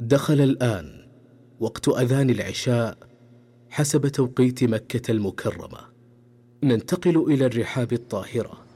دخل الآن وقت أذان العشاء حسب توقيت مكة المكرمة. ننتقل إلى الرحاب الطاهرة